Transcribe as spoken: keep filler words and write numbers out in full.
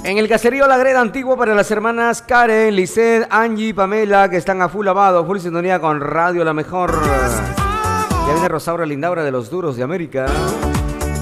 En el caserío La Greda Antiguo para las hermanas Karen, Lisset, Angie, Pamela, que están a full lavado, full sintonía con Radio La Mejor. Ya viene Rosaura Lindaura de los Duros de América.